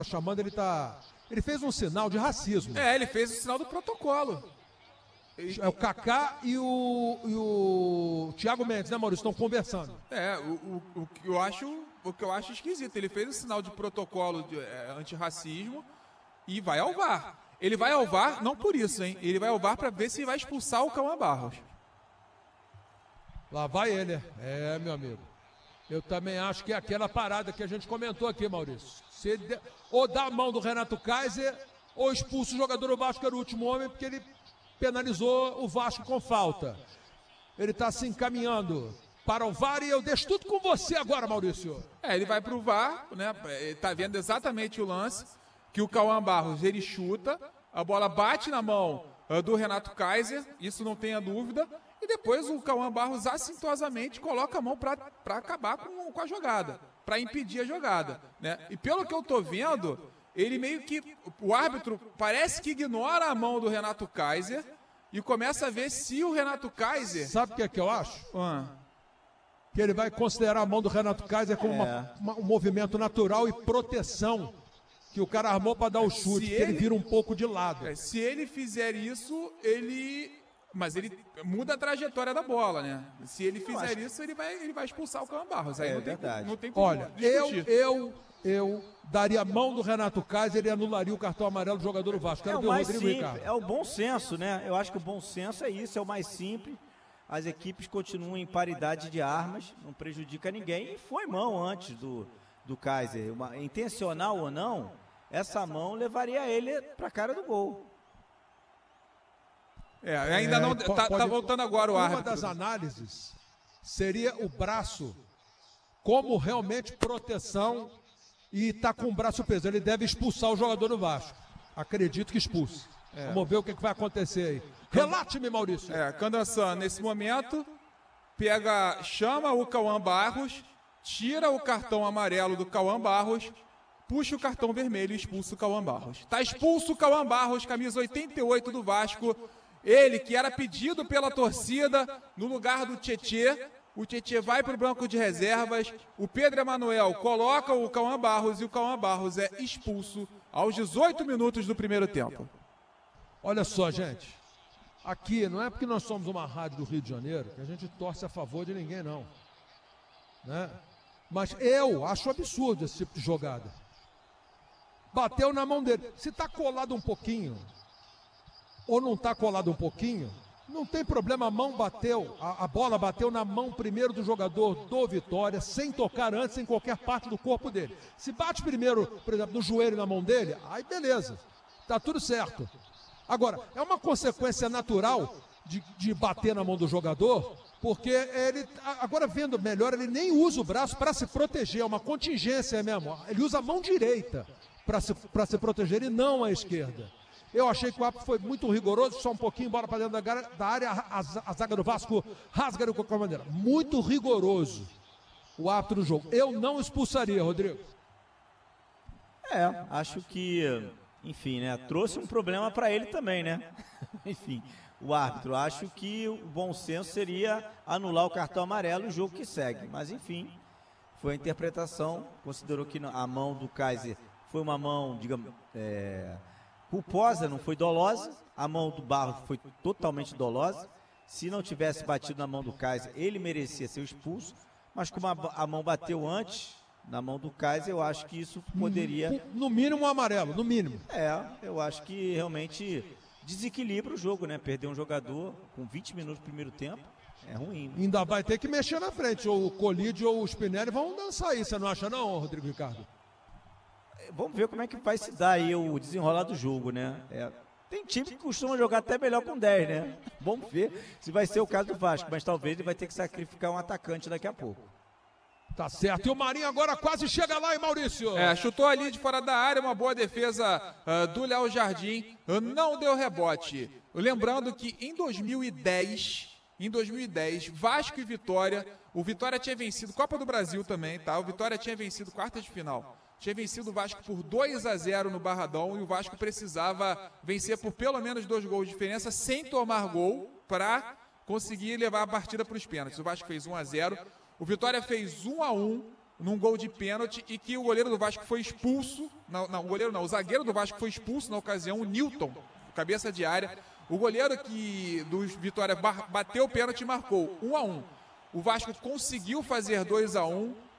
chamando, ele fez um sinal de racismo. Ele fez o sinal do protocolo. É o Kaká e o Thiago Mendes, né, Maurício? Estão conversando. O que eu acho esquisito. Ele fez o sinal de protocolo de antirracismo e vai ao VAR. Ele vai ao VAR, não por isso, hein? Ele vai ao VAR para ver se vai expulsar o Cauã Barros. Lá vai ele, meu amigo. Eu também acho que é aquela parada que a gente comentou aqui, Maurício. Se ele ou dá a mão do Renato Kaiser, ou expulsa o jogador do Vasco, que era o último homem, porque ele penalizou o Vasco com falta. Ele está se encaminhando para o VAR e eu deixo tudo com você agora, Maurício. Ele vai para o VAR, né? Ele está vendo exatamente o lance, que o Cauã Barros, ele chuta, a bola bate na mão do Renato Kaiser, isso não tenha dúvida, e depois o Cauã Barros assintosamente coloca a mão para acabar com a jogada, para impedir a jogada, né? E pelo que eu tô vendo, ele meio que, o árbitro parece que ignora a mão do Renato Kaiser e começa a ver se o Renato Kaiser... Sabe o que é que eu acho? Que ele vai considerar a mão do Renato Kaiser como um movimento natural e proteção que o cara armou para dar o chute, que ele vira um pouco de lado. Se ele fizer isso, mas ele muda a trajetória da bola, né? Se ele fizer isso, ele vai expulsar o Cauã Barros. Aí não tem como discutir. Eu daria a mão do Renato Kaiser e anularia o cartão amarelo do jogador do Vasco. É o mais simples, é o bom senso, né? Eu acho que o bom senso é isso, é o mais simples. As equipes continuam em paridade de armas, não prejudica ninguém. E foi mão antes do Kaiser. Intencional ou não, essa mão levaria ele para a cara do gol. Ainda não tá voltando agora o árbitro. Uma das análises seria o braço como realmente proteção e tá com o braço preso. Ele deve expulsar o jogador do Vasco. Acredito que expulse. Vamos ver o que vai acontecer aí. Relate-me, Maurício. Candançan, nesse momento, chama o Cauã Barros, tira o cartão amarelo do Cauã Barros, puxa o cartão vermelho e expulsa o Cauã Barros. Tá expulso o Cauã Barros, camisa 88 do Vasco. Ele que era pedido pela torcida no lugar do Tietê. O Tietê vai para o banco de reservas. O Pedro Emanuel coloca o Cauã Barros e o Cauã Barros é expulso aos 18 minutos do primeiro tempo. Olha só, gente. Aqui não é porque nós somos uma rádio do Rio de Janeiro que a gente torce a favor de ninguém, não. Né? Mas eu acho absurdo esse tipo de jogada. Bateu na mão dele. Se está colado um pouquinho ou não está colado um pouquinho, não tem problema, a mão bateu, a bola bateu na mão primeiro do jogador do Vitória, sem tocar antes em qualquer parte do corpo dele. Se bate primeiro, por exemplo, no joelho na mão dele, aí beleza, tá tudo certo. Agora, é uma consequência natural de bater na mão do jogador, porque ele, agora vendo melhor, ele nem usa o braço para se proteger, é uma contingência mesmo, ele usa a mão direita para se proteger e não a esquerda. Eu achei que o árbitro foi muito rigoroso, só um pouquinho, bola para dentro da área, a zaga do Vasco rasga de qualquer maneira. Muito rigoroso o árbitro do jogo. Eu não expulsaria, Rodrigo. Acho que, enfim, né, trouxe um problema para ele também, né? Enfim, o árbitro, acho que o bom senso seria anular o cartão amarelo e o jogo que segue. Mas, enfim, foi a interpretação, considerou que a mão do Kaiser foi uma mão, digamos, culposa, não foi dolosa. A mão do Barros foi totalmente dolosa. Se não tivesse batido na mão do Kaiser, ele merecia ser expulso. Mas como a mão bateu antes, na mão do Kaiser, eu acho que isso poderia... No mínimo um amarelo, no mínimo. Eu acho que realmente desequilibra o jogo, né? Perder um jogador com 20 minutos do primeiro tempo é ruim. Né? Ainda vai ter que mexer na frente. Ou o Colide ou o Spinelli vão dançar aí, você não acha não, Rodrigo Ricardo? Vamos ver como é que vai se dar aí o desenrolar do jogo, né? Tem time que costuma jogar até melhor com 10, né? Vamos ver se vai ser o caso do Vasco, mas talvez ele vai ter que sacrificar um atacante daqui a pouco. Tá certo, e o Marinho agora quase chega lá, hein, Maurício? Chutou ali de fora da área, uma boa defesa do Léo Jardim, não deu rebote. Lembrando que em 2010, Vasco e Vitória, o Vitória tinha vencido, Copa do Brasil também, tá? O Vitória tinha vencido quartas de final. Tinha vencido o Vasco por 2-0 no Barradão e o Vasco precisava vencer por pelo menos 2 gols de diferença sem tomar gol para conseguir levar a partida para os pênaltis. O Vasco fez 1-0, o Vitória fez 1-1 num gol de pênalti e que o goleiro do Vasco foi expulso, o zagueiro do Vasco foi expulso na ocasião, o Newton, cabeça de área. O goleiro do Vitória bateu o pênalti e marcou 1-1. O Vasco conseguiu fazer 2-1